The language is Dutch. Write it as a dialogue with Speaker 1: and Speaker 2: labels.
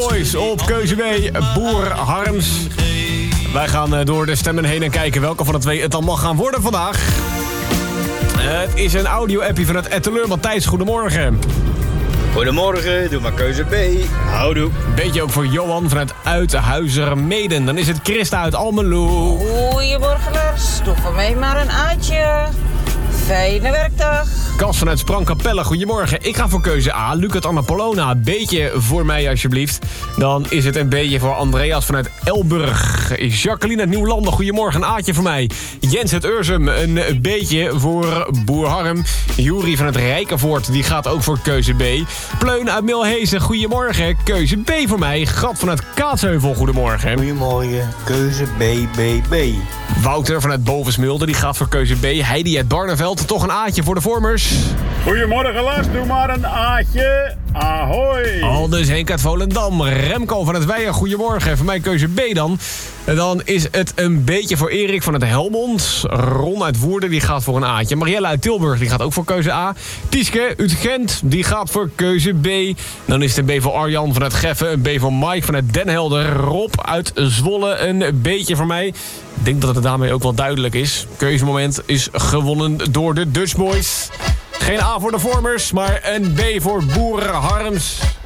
Speaker 1: Boys op keuze B, Boer Harms. Wij gaan door de stemmen heen en kijken welke van de twee het dan mag gaan worden vandaag. Het is een audio-appie van het Etteleur. Matthijs, goedemorgen.
Speaker 2: Goedemorgen, doe maar keuze B. Houdoe.
Speaker 1: Beetje ook voor Johan vanuit Uithuizermeden. Dan is het Christa uit Almelo.
Speaker 3: Goedemorgen Lars, doe voor mij maar een aatje. Fijne werkdag.
Speaker 1: Cas vanuit Sprangkapelle, goedemorgen. Ik ga voor keuze A. Lucas Anna Polona, beetje voor mij alsjeblieft. Dan is het een beetje voor Andreas vanuit Elburg. Jacqueline uit Nieuwlanden, goedemorgen. Een aatje voor mij. Jens uit Ursum, een beetje voor Boer Harm. Juri vanuit Rijkenvoort, die gaat ook voor keuze B. Pleun uit Milhezen, goedemorgen. Keuze B voor mij. Gat vanuit Kaatsheuvel, goedemorgen.
Speaker 4: Goedemorgen, keuze B.
Speaker 1: Wouter vanuit Bovensmilde, die gaat voor keuze B. Heidi uit Barneveld, toch een aatje voor de vormers.
Speaker 5: Goedemorgen Lars, doe maar een aatje. Ahoy.
Speaker 1: Aldus Henk uit Volendam. Remco van het Weijer, goedemorgen. Voor mij keuze B dan. En dan is het een beetje voor Erik van het Helmond. Ron uit Woerden, die gaat voor een aatje. Marielle uit Tilburg, die gaat ook voor keuze A. Tieske uit Gent, die gaat voor keuze B. Dan is het een B voor Arjan vanuit Geffen. Een B voor Mike vanuit Den Helder. Rob uit Zwolle, een beetje voor mij. Ik denk dat het daarmee ook wel duidelijk is. Keuzemoment is gewonnen door de Dutch Boys. Geen A voor de Vormers, maar een B voor Boer Harms.